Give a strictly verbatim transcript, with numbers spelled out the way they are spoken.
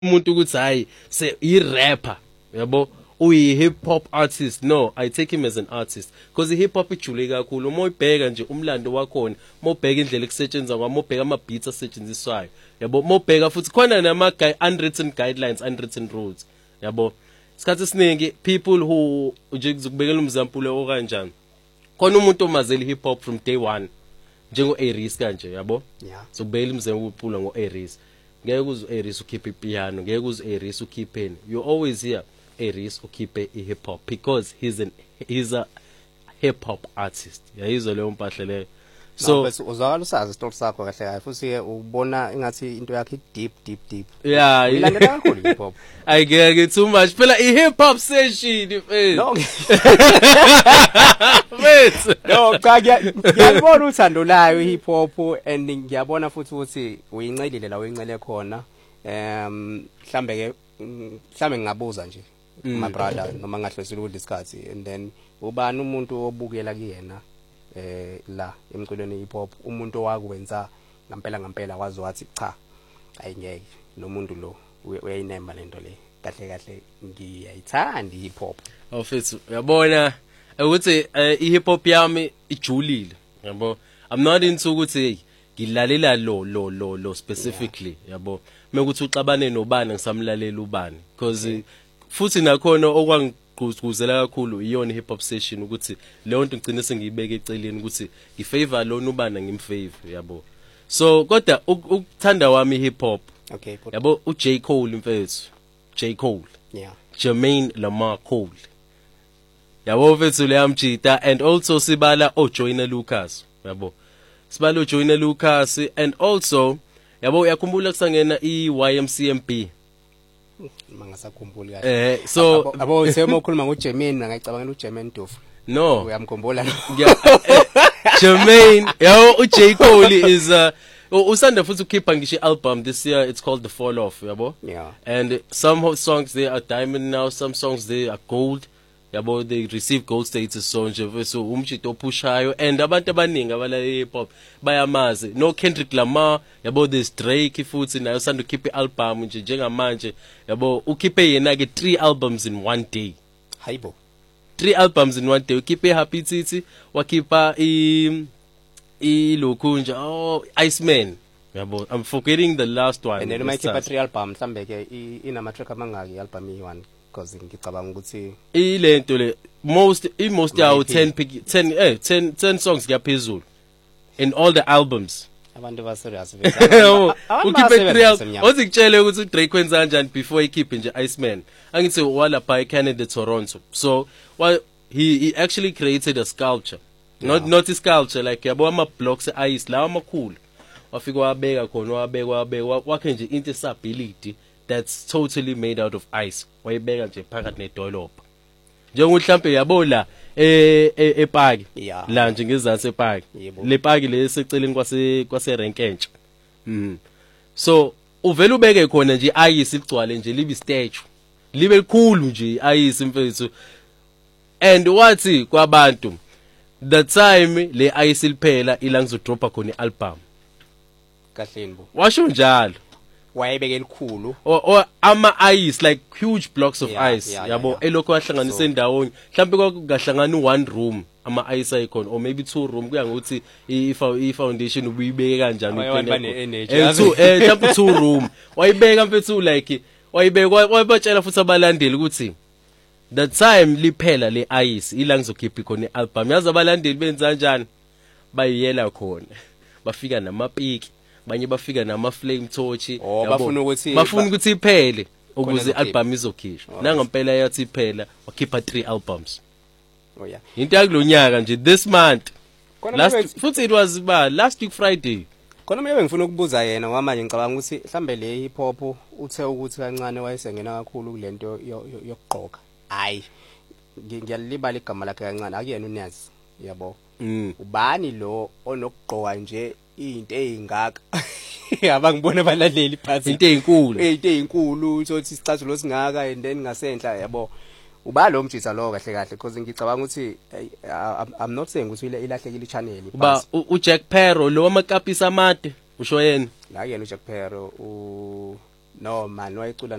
umuntu ukuthi hayi se i rapper yabo uyi hip hop artist. No, I take him as an artist because i hip hop ijule kakhulu uma uyibheka nje umlando wakhona uma ubheka indlela ekusetshenzwa ngayo uma ubheka ama beats asetshenziswayo yabo uma ubheka futhi khona nama unwritten guidelines, unwritten rules yabo. Isikhathi esiningi people who nje ngizokubekela umzampulo okanjani khona umuntu omazeli hip hop from day one njengo Aries kanje yabo. Yeah. So kubekela umzampulo ngo Aries ngeke uze Aries ukhiphe ipiano ngeke uze Aries ukhipheni. You always hear Aries ukhiphe i hip hop because he's an he's a hip hop artist. Yayizwa leyo mpahla leyo. So uzawala usazi story sakho kahle kahle futhi ubona engathi into yakhe deep deep deep. Yeah, ilandela kakhulu hip hop. I get too much. Phela i hip hop session ifeni. No. Wait. No, cha ngiyabona uthando layo hip hop and ngiyabona futhi ukuthi uyincelile la uyincele khona. Um mhlambe ke mhlambe ngingabuza nje my brother noma ngahlosela ukudiscuss and then ubani umuntu obukela kuyena eh la emculweni hip hop umuntu owakwenza ngampela ngampela kwazi wathi cha ayingeke lo muntu lo uyayinemba lento le kahle kahle ngiyayithanda hip hop. Ofethu uyabona ukuthi i hip hop yami ijulile yabo. I'm not into ukuthi ngilalela lo lo lo lo specifically yabo. Mekuthi uxabane nobani ngisamlalela ubani because futhi nakhona okwangigqugquzela kakhulu iyona hip hop session ukuthi leyo nto ngicine sengiyibeka eceleni ukuthi ngifavor lona ubani ngimfavor yabo. So kodwa ukuthanda wami hip hop okay yabo u J Cole mfethu J Cole yeah Jermaine Lamar Cole yabo mfethu le amjita and also sibala o Joyner Lucas yabo sibala o Joyner Lucas and also yabo uyakhumbula kusangena i Y M C M B mangasakhumbuli kahle. Eh so abo usema ukhuluma ngoJermaine ngicabanga uJermaine Doof. No, uyamkhumbula lo. Jermaine yabo u J Cole is uh usanda futhi ukhipha ngisho album this year. It's called The Fall Off yabo. Yeah. And some songs they are diamond now, some songs they are gold yabo. They receive gold status so nje so umshito opushayo and abantu abaningi abala hip hop bayamazi. No Kendrick Lamar yabo, there's Drake futhi nayo usanda ukhipha ialbum nje njengamanje yabo. Ukhiphe yena ke three albums in one day. Hayibo. Three albums in one day. Ukhiphe Happy Titi, wakhipha i i lokunja oh Iceman yabo. I'm forgetting the last one. And then my keep three album mhlambe ke inama track amangaki album i one because ngicabanga ukuthi ilento le most i most yawo ten ten eh ten ten songs kuyaphezulu in all the albums. Abantu ba serious ukhiphe three albums. Othi ngitshele ukuthi Drake wenza kanjani before ikhiphe nje Iceman. Angithi walapha eCanada Toronto. So while he he actually created a sculpture. Not not a sculpture like yabo ama blocks ice lawa amakhulu. Wafika wabeka khona wabeka wabeka wakhe nje into esability that's totally made out of ice. Wayibeka nje phakathi nedolobha. Njengoba mhlambe yabo la eh ePaki la nje ngezansi ePaki. Le Paki leseceleni kwase kwase Renkentsha. Mhm. So uvela ubeke khona nje ice igcwale nje libe statue. Libe likhulu nje ice mfethu. And wathi kwabantu the time le ice liphela ila ngizodropa khona ialbum kahle nbo washo njalo wayebeke elikhulu or ama ice like huge blocks of yeah, ice yeah, yabo yeah, elokho ahlanganise ndawonye mhlambe kwakugahlangana one room ama ice icon or maybe two room kuya ngokuthi i foundation ubuyibeke kanjani eh two eh mhlambe two room wayibeka mfethu like wayibeka wabatshela futhi abalandeli ukuthi the time liphela le ice ila ngizokhipha khona ialbum. Yazi abalandeli benza kanjani bayiyela khona bafika namapiki banye bafika nama flame torch yabo bafuna ukuthi bafuna ukuthi iphele ukuze ialbum izokhishwa. Nangempela yathi iphela wakhipha three albums. Oh yeah. Into yakulonyaka nje this month last futhi it was ba last week Friday. Khona manje ngifuna ukubuza yena ngamanje ngicabanga ukuthi mhlambe le hip hop uthe ukuthi kancane wayesengena kakhulu kulento yokugqoka. Hayi ngiyalibala igama lakhe kancane akuyena uNazi yabo. Ubani lo onokugqoka nje into ezingaka yaba ngibona abalaleli phansi into ezinkulu into ezinkulu uthi isicathulo singaka and then ngasenhla yabo. Uba lo mjisa lo kahle kahle because ngicabanga ukuthi I'm not saying ukuthi ilahlekile ichannel ba u Jack Pero lo wamakapisa amade usho yena la yena uJack Pero u no man wayicula